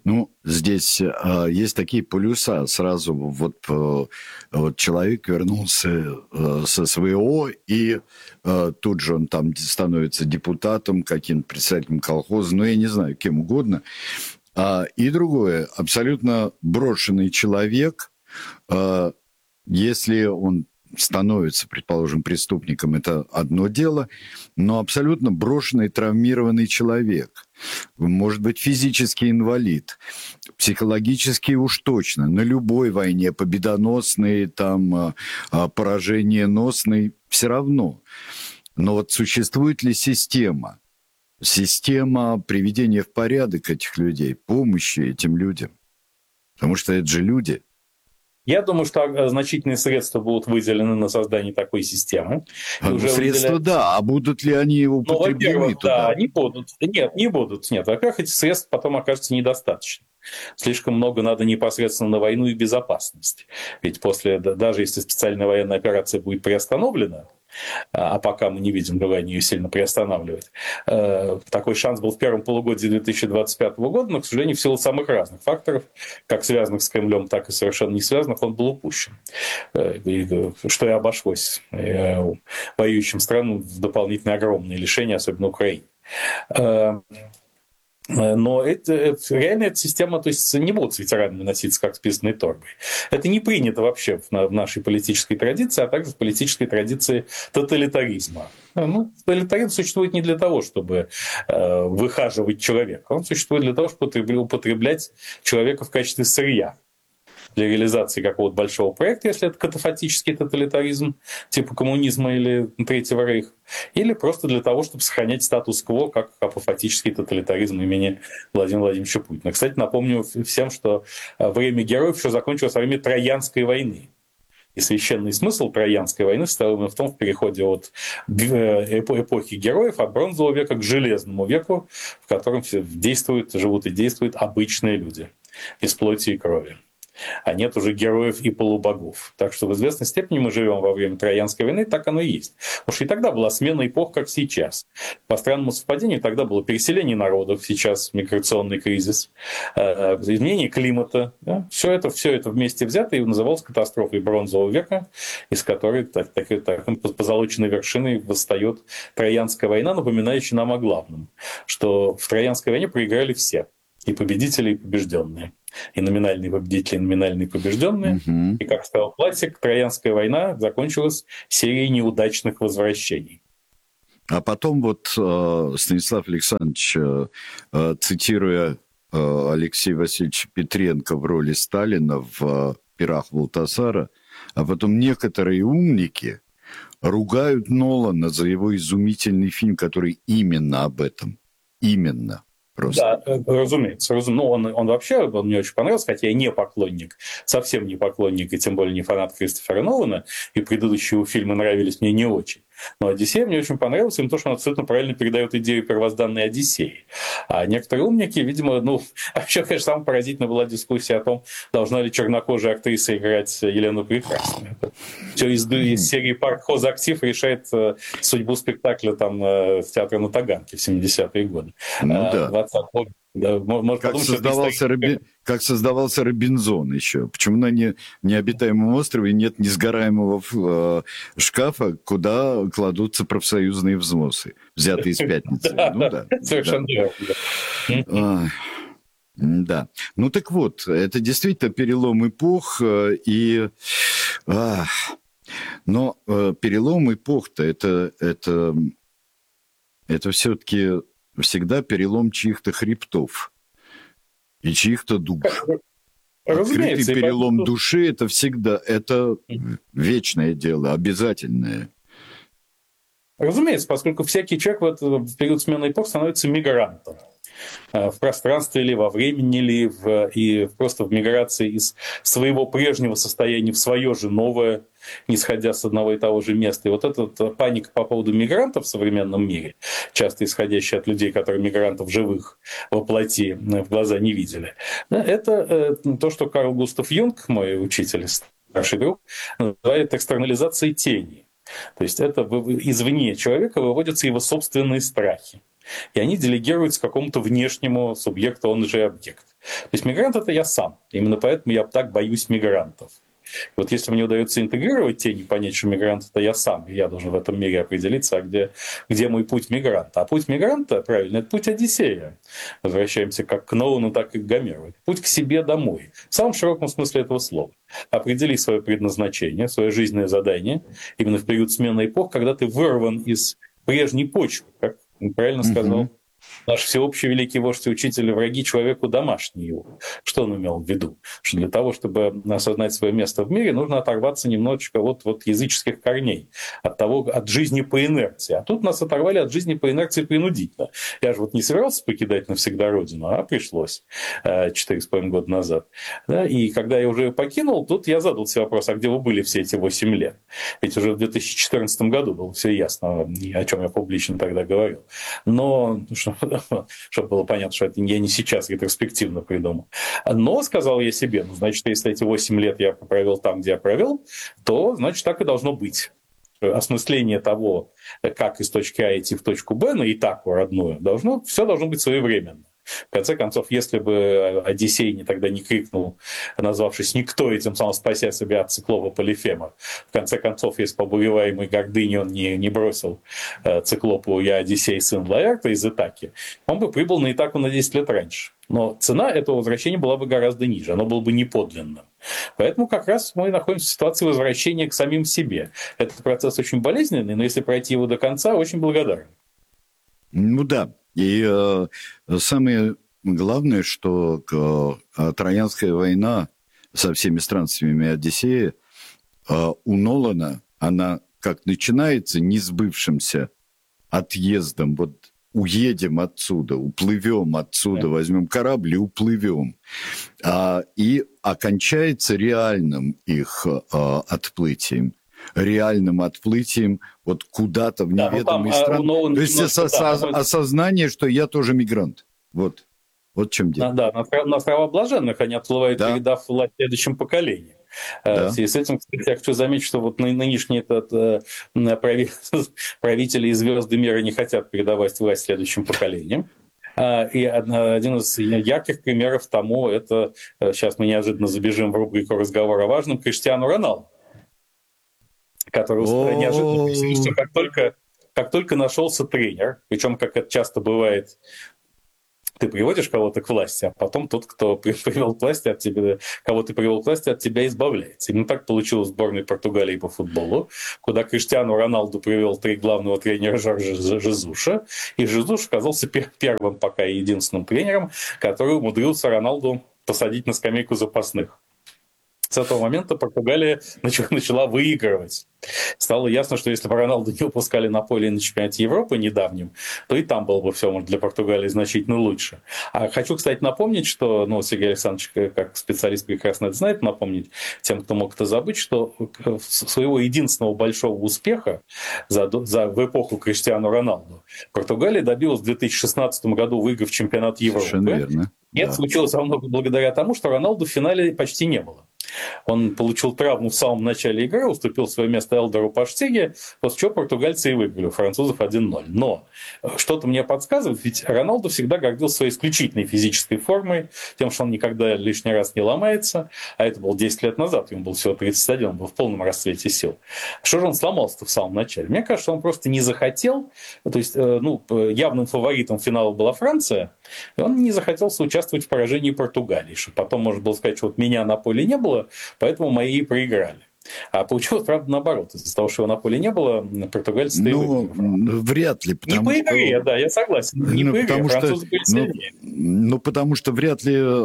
Ну, здесь есть такие полюса. Сразу вот человек вернулся со СВО, и тут же он там становится депутатом, каким-то председателем колхоза, ну, я не знаю, кем угодно. И другое, абсолютно брошенный человек, если он становится, предположим, преступником, это одно дело, но абсолютно брошенный, травмированный человек, может быть, физический инвалид, психологически уж точно, на любой войне, победоносный, там, поражениеносный, все равно. Но вот существует ли система? Система приведения в порядок этих людей, помощи этим людям? Потому что это же люди. Я думаю, что значительные средства будут выделены на создание такой системы. Средства, да. А будут ли они употреблены во-первых, туда? Да, они будут. Нет, не будут. Нет, во-первых, этих средств потом окажется недостаточно. Слишком много надо непосредственно на войну и безопасность. Ведь даже если специальная военная операция будет приостановлена, а пока мы не видим желания ее сильно приостанавливать. Такой шанс был в первом полугодии 2025 года, но, к сожалению, в силу самых разных факторов, как связанных с Кремлем, так и совершенно не связанных, он был упущен. Что и обошлось воюющим странам в дополнительные огромные лишения, особенно Украине. Но реально эта система, то есть не будут с ветеранами носиться как с писаной торбой. Это не принято вообще в нашей политической традиции, а также в политической традиции тоталитаризма. Тоталитаризм существует не для того, чтобы выхаживать человека, он существует для того, чтобы употреблять человека в качестве сырья для реализации какого-то большого проекта, если это катафатический тоталитаризм типа коммунизма или Третьего рейха, или просто для того, чтобы сохранять статус-кво, как апофатический тоталитаризм имени Владимира Владимировича Путина. Кстати, напомню всем, что время героев еще закончилось во время Троянской войны. И священный смысл Троянской войны состоял именно в том, в переходе от эпохи героев, от бронзового века к железному веку, в котором живут и действуют обычные люди из плоти и крови. А нет уже героев и полубогов. Так что в известной степени мы живем во время Троянской войны, так оно и есть. Потому что и тогда была смена эпох, как сейчас. По странному совпадению, тогда было переселение народов, сейчас миграционный кризис, изменение климата. Да? Все это вместе взято и называлось катастрофой бронзового века, из которой такой позолоченной вершиной восстает Троянская война, напоминающая нам о главном, что в Троянской войне проиграли все. И победители, и побежденные. И номинальные победители, и номинальные побежденные. И, как сказал классик, Троянская война закончилась серией неудачных возвращений. А потом Станислав Александрович, цитируя Алексея Васильевича Петренко в роли Сталина в «Пирах Валтасара», а потом некоторые умники ругают Нолана за его изумительный фильм, который именно об этом. Именно. Просто. Да, разумеется. Он вообще мне очень понравился, хотя я не поклонник, совсем не поклонник, и тем более не фанат Кристофера Нолана, и предыдущие фильмы нравились мне не очень. Но «Одиссея» мне очень понравился, именно то, что он абсолютно правильно передает идею первозданной Одиссеи. А некоторые умники, видимо, вообще, конечно, самая поразительная была дискуссия о том, должна ли чернокожая актриса играть Елену Прекрасную. Все из серии «Парк Хозактив» решает судьбу спектакля там в театре на Таганке в 70-е годы. Да, может, как создавался Робинзон еще. Почему на необитаемом острове нет несгораемого шкафа, куда кладутся профсоюзные взносы, взятые из пятницы? Совершенно верно. Да. Так вот, это действительно перелом эпох, но перелом эпох-то это все-таки всегда перелом чьих-то хребтов и чьих-то душ. Открытый перелом души – это всегда, это вечное дело, обязательное. Разумеется, поскольку всякий человек в период смены эпох становится мигрантом. В пространстве или во времени, и просто в миграции из своего прежнего состояния в свое же новое, не сходя с одного и того же места. И вот эта паника по поводу мигрантов в современном мире, часто исходящая от людей, которые мигрантов живых во плоти в глаза не видели, это то, что Карл Густав Юнг, мой учитель, старший друг, называет экстернализацией тени. То есть это извне человека выводятся его собственные страхи. и они делегируются какому-то внешнему субъекту, он же объект. То есть мигрант – это я сам. Именно поэтому я так боюсь мигрантов. Вот если мне удается интегрировать тень и понять, что мигрант – это я сам, и я должен в этом мире определиться, где мой путь мигранта. А путь мигранта, правильно, это путь Одиссея. Возвращаемся как к Ноуну, так и к Гомеру. Путь к себе домой. В самом широком смысле этого слова. Определи свое предназначение, свое жизненное задание именно в период смены эпох, когда ты вырван из прежней почвы, как он правильно сказал наш всеобщий великий вождь и учитель, враги человеку домашние его. Что он имел в виду? Что для того, чтобы осознать свое место в мире, нужно оторваться немножечко от языческих корней, от жизни по инерции. А тут нас оторвали от жизни по инерции принудительно. Я же не собирался покидать навсегда родину, а пришлось 4,5 года назад. Да? И когда я уже ее покинул, тут я задал себе вопрос, а где вы были все эти 8 лет? Ведь уже в 2014 году было все ясно, о чем я публично тогда говорил. Но чтобы было понятно, что это я не сейчас ретроспективно придумал. Но, сказал я себе, значит, если эти 8 лет я провел там, где я провел, то, значит, так и должно быть. Осмысление того, как из точки А идти в точку Б, на Итаку родную, все должно быть своевременно. В конце концов, если бы Одиссей тогда не крикнул, назвавшись «никто», и тем самым спася себя от циклопа Полифема, в конце концов, если по обуреваемой гордыне он не бросил циклопу «я Одиссей, сын Лаэрта» из Итаки, он бы прибыл на Итаку на 10 лет раньше. Но цена этого возвращения была бы гораздо ниже, оно было бы неподлинным. Поэтому как раз мы находимся в ситуации возвращения к самим себе. Этот процесс очень болезненный, но если пройти его до конца, очень благодарен. Ну да. И самое главное, что Троянская война со всеми странствиями Одиссея у Нолана, она как начинается несбывшимся отъездом, уедем отсюда, уплывем отсюда, возьмем корабль и уплывем, и окончается реальным их отплытием. Реальным отплытием куда-то в неведомые страны. То есть осознание, что я тоже мигрант. Вот в чем дело. Да, на острова блаженных они отплывают, передав власть следующим поколениям. В связи с этим, кстати, я хочу заметить, что нынешние правители и звезды мира не хотят передавать власть следующим поколениям. И один из ярких примеров тому, это сейчас мы неожиданно забежим в рубрику «Разговор о важном», Криштиану Роналду, который неожиданно пояснил, что как только нашелся тренер, причем, как это часто бывает, ты приводишь кого-то к власти, а потом тот, кто привел к власти от тебя, кого ты привел к власти, от тебя избавляется. Именно так получилось в сборной Португалии по футболу, куда Криштиану Роналду привел главного тренера Жоржа Жезуша, и Жезуш оказался первым пока и единственным тренером, который умудрился Роналду посадить на скамейку запасных. С этого момента Португалия начала выигрывать. Стало ясно, что если бы Роналду не выпускали на поле на чемпионате Европы недавнем, то и там было бы все, может, для Португалии значительно лучше. А хочу, кстати, напомнить, что, Сергей Александрович, как специалист прекрасно это знает, напомнить тем, кто мог это забыть, что своего единственного большого успеха в эпоху Криштиану Роналду Португалия добилась в 2016 году, выиграв чемпионат Европы. Совершенно верно. И это случилось во многом благодаря тому, что Роналду в финале почти не было. Он получил травму в самом начале игры, уступил свое место Элдору Паштиге, после чего португальцы и выиграли у французов 1-0. Но что-то мне подсказывает, ведь Роналду всегда гордился своей исключительной физической формой, тем, что он никогда лишний раз не ломается, а это было 10 лет назад, ему было всего 31, он был в полном расцвете сил. Что же он сломался-то в самом начале? Мне кажется, он просто не захотел, то есть явным фаворитом финала была Франция, и он не захотел соучаствовать в поражении Португалии, что потом можно было сказать, что меня на поле не было, поэтому мои проиграли. А получилось, правда, наоборот. Из-за того, что его на поле не было, португальцы выиграли. Вряд ли. Не по игре, да, я согласен. Не по игре, французы были сильнее. Потому что вряд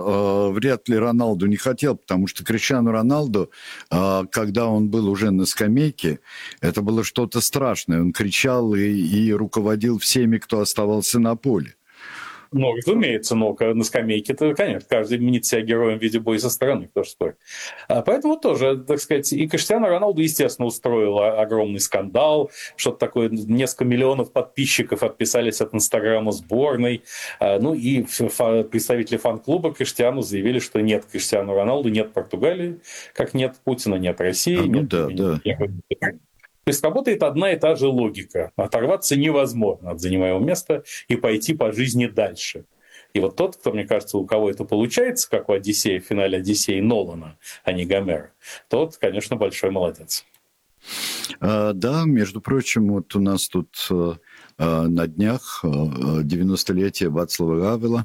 ли Роналду не хотел, потому что Криштиану Роналду, когда он был уже на скамейке, это было что-то страшное. Он кричал и руководил всеми, кто оставался на поле. Разумеется, на скамейке-то, конечно, каждый мнит себя героем в виде боя со стороны, кто же спорит. Поэтому тоже, так сказать, и Криштиану Роналду, естественно, устроил огромный скандал, что-то такое, несколько миллионов подписчиков отписались от Инстаграма сборной, и представители фан-клуба Криштиану заявили, что нет Криштиану Роналду, нет Португалии, как нет Путина, нет России, нет. Да. То есть работает одна и та же логика. Оторваться невозможно от занимаемого места и пойти по жизни дальше. И вот тот, кто, мне кажется, у кого это получается, как у Одиссея в финале Одиссеи Нолана, а не Гомера, тот, конечно, большой молодец. Да, между прочим, вот у нас тут на днях 90-летие Вацлава Гавела.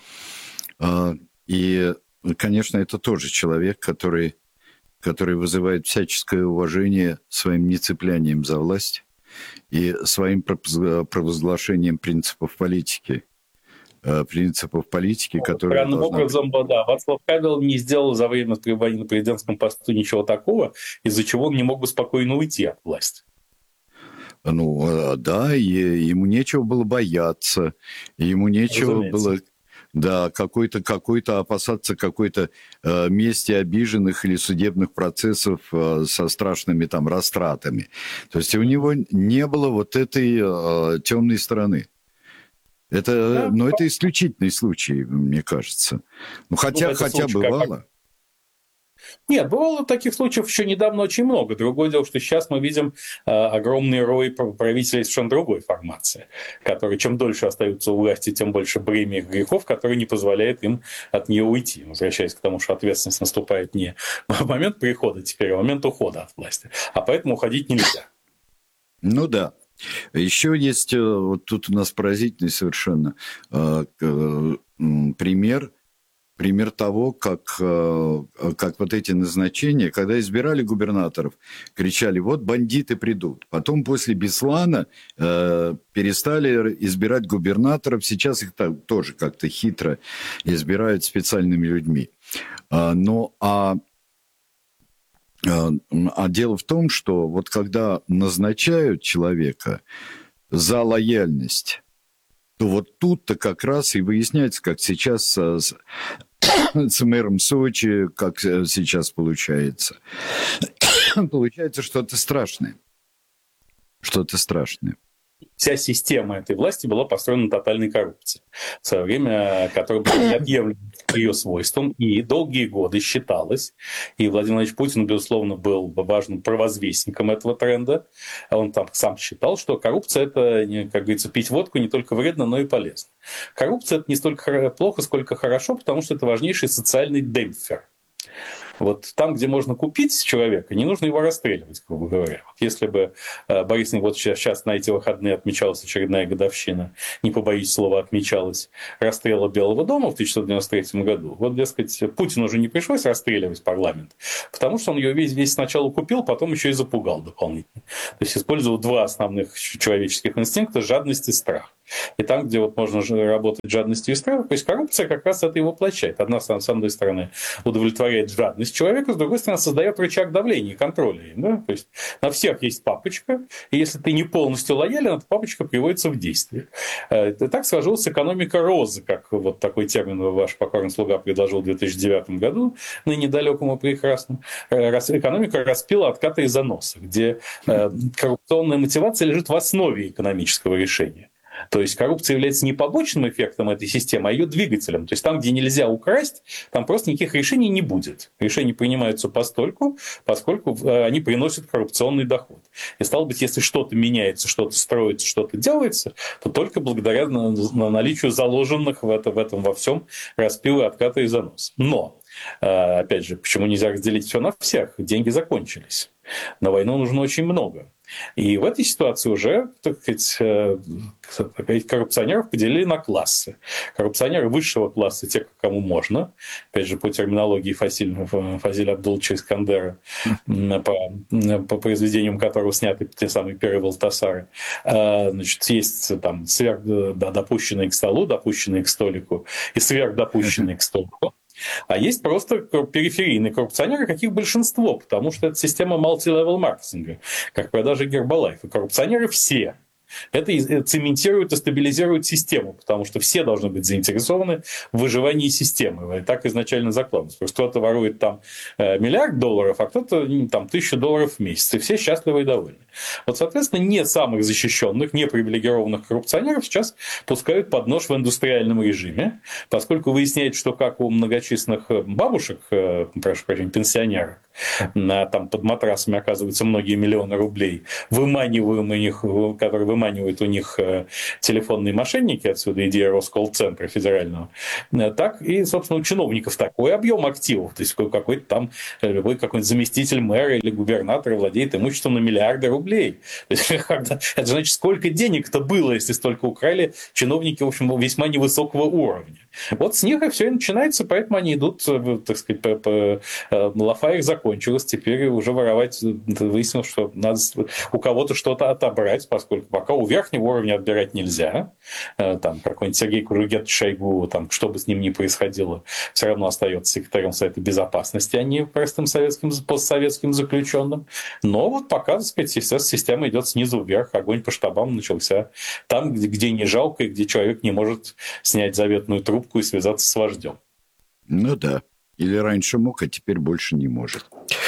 И, конечно, это тоже человек, который вызывает всяческое уважение своим нецеплянием за власть и своим провозглашением принципов политики, которые Странным образом, да, Вацлав Хавел не сделал за время пребывания на президентском посту ничего такого, из-за чего он не мог бы спокойно уйти от власти. Ну, да, и ему нечего было бояться, ему нечего было... Да, какой-то опасаться какой-то мести обиженных или судебных процессов со страшными там растратами. То есть у него не было вот этой темной стороны. Это исключительный случай, мне кажется. Ну, хотя бывало. Нет, бывало таких случаев еще недавно очень много. Другое дело, что сейчас мы видим огромный рой правителей совершенно другой формации, которые чем дольше остаются у власти, тем больше бремя их грехов, которые не позволяет им от нее уйти. Возвращаясь к тому, что ответственность наступает не в момент прихода теперь, а в момент ухода от власти. А поэтому уходить нельзя. Ну да. Еще есть, вот тут у нас поразительный совершенно пример того, как вот эти назначения, когда избирали губернаторов, кричали, вот бандиты придут. Потом после Беслана перестали избирать губернаторов, сейчас их тоже как-то хитро избирают специальными людьми. А дело в том, что вот когда назначают человека за лояльность, то вот тут-то как раз и выясняется, как сейчас с мэром Сочи, как сейчас получается. Получается что-то страшное. Что-то страшное. Вся система этой власти была построена на тотальной коррупции. В свое время, которая была неотъемлемой ее свойством, и долгие годы считалось, и Владимир Владимирович Путин, безусловно, был важным провозвестником этого тренда. Он там сам считал, что коррупция – это, как говорится, пить водку не только вредно, но и полезно. Коррупция – это не столько плохо, сколько хорошо, потому что это важнейший социальный демпфер. Вот там, где можно купить человека, не нужно его расстреливать, грубо говоря. Вот если бы Борис, вот сейчас на эти выходные отмечалась очередная годовщина, не побоюсь слова, отмечалась расстрела Белого дома в 1993 году, вот, дескать, Путину уже не пришлось расстреливать парламент, потому что он ее весь сначала купил, потом еще и запугал дополнительно. То есть использовал два основных человеческих инстинкта – жадность и страх. И там, где вот можно работать жадностью и страхом, то есть коррупция как раз это и воплощает. С одной стороны, удовлетворяет жадность человека, с другой стороны, создает рычаг давления и контроля. Да? То есть на всех есть папочка, и если ты не полностью лоялен, эта папочка приводится в действие. Так сложилась экономика розы, как вот такой термин ваш покорный слуга предложил в 2009 году, ныне далекому и прекрасному. Экономика распила отката и заноса, где коррупционная мотивация лежит в основе экономического решения. То есть коррупция является не побочным эффектом этой системы, а ее двигателем. То есть там, где нельзя украсть, там просто никаких решений не будет. Решения принимаются поскольку они приносят коррупционный доход. И стало быть, если что-то меняется, что-то строится, что-то делается, то только благодаря наличию заложенных в этом во всем распила, отката и занос. Но, опять же, почему нельзя разделить все на всех? Деньги закончились. На войну нужно очень много. И в этой ситуации уже, так сказать, коррупционеров поделили на классы. Коррупционеры высшего класса, те, кому можно, опять же, по терминологии Фазиля Абдуловича Искандера, по произведениям которого сняты те самые первые Валтасары. Значит, есть там допущенные к столу, допущенные к столику и сверхдопущенные к столику. А есть просто периферийные коррупционеры, каких большинство, потому что это система multi-level маркетинга, как продажа Гербалайф. И коррупционеры все. Это цементирует и стабилизирует систему, потому что все должны быть заинтересованы в выживании системы. И так изначально закладывается. Потому что кто-то ворует там $1 миллиард, а кто-то там $1000 в месяц. И все счастливы и довольны. Вот, соответственно, не самых защищенных, не привилегированных коррупционеров сейчас пускают под нож в индустриальном режиме, поскольку выясняется, что как у многочисленных бабушек, прошу прощения, пенсионерок, там под матрасами оказываются многие миллионы рублей, которые выманивают у них телефонные мошенники, отсюда идея Росколл-центра федерального, так и, собственно, у чиновников такой объем активов, то есть какой-то там любой какой-нибудь заместитель мэра или губернатора владеет имуществом на миллиарды рублей. Это значит, сколько денег-то было, если столько украли чиновники, в общем, весьма невысокого уровня. Вот с них и все и начинается, поэтому они идут, так сказать, лафа их закончилась, теперь уже воровать, выяснилось, что надо у кого-то что-то отобрать, поскольку пока у верхнего уровня отбирать нельзя, там какой-нибудь Сергей Куругет Шойгу, там, что бы с ним ни происходило, все равно остается секретарем Совета Безопасности, а не простым постсоветским заключенным. Но вот пока, так сказать, система идет снизу вверх, огонь по штабам начался там, где не жалко, и где человек не может снять заветную трубку и связаться с вождем. Ну да. Или раньше мог, а теперь больше не может.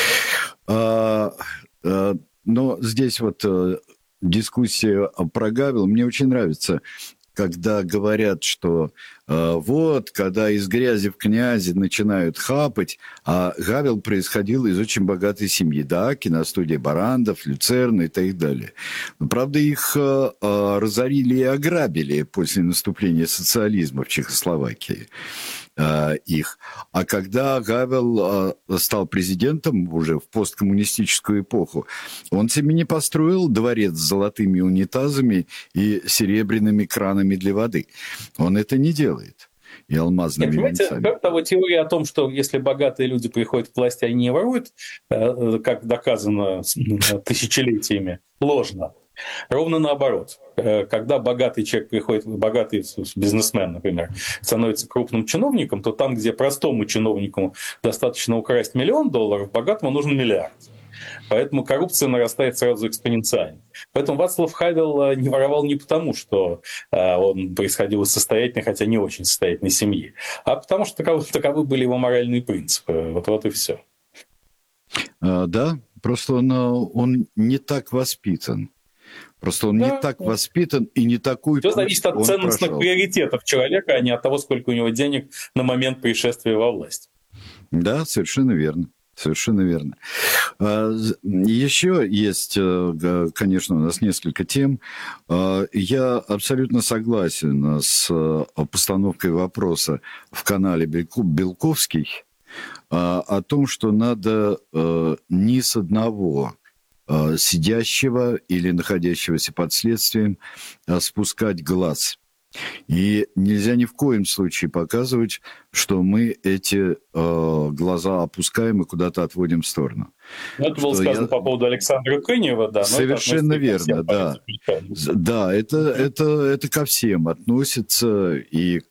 Но здесь вот дискуссия про Гавел. Мне очень нравится, когда говорят, что вот, когда из грязи в князи начинают хапать, а Гавел происходил из очень богатой семьи. Да, киностудия Барандов, Люцерна и так далее. Но, правда, их разорили и ограбили после наступления социализма в Чехословакии. Их. А когда Гавел стал президентом уже в посткоммунистическую эпоху, он себе не построил дворец с золотыми унитазами и серебряными кранами для воды. Он это не делает. И алмазными венцами. Как-то вот теория о том, что если богатые люди приходят к власти, они не воруют, как доказано тысячелетиями, ложно. Ровно наоборот. Когда богатый человек приходит, богатый бизнесмен, например, становится крупным чиновником, то там, где простому чиновнику достаточно украсть $1 миллион, богатому нужен миллиард. Поэтому коррупция нарастает сразу экспоненциально. Поэтому Вацлав Хавел не воровал не потому, что он происходил из состоятельной, хотя не очень состоятельной семьи, а потому что таковы были его моральные принципы. Вот и все. Да, просто он не так воспитан. Просто он не так воспитан и не такой... Все зависит от ценностных приоритетов человека, а не от того, сколько у него денег на момент пришествия во власть. Да, совершенно верно. Совершенно верно. Еще есть, конечно, у нас несколько тем. Я абсолютно согласен с постановкой вопроса в канале Белковский о том, что надо ни с одного сидящего или находящегося под следствием спускать глаз. И нельзя ни в коем случае показывать, что мы эти глаза опускаем и куда-то отводим в сторону. Это было сказано по поводу Александра Кынева, да. Совершенно верно, да. Да, это ко всем относится, и